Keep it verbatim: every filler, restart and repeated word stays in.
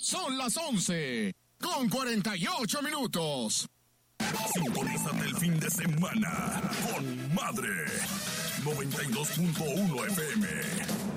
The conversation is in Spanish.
Son las once con cuarenta y ocho minutos. Sintonízate el fin de semana con Madre noventa y dos punto uno F M.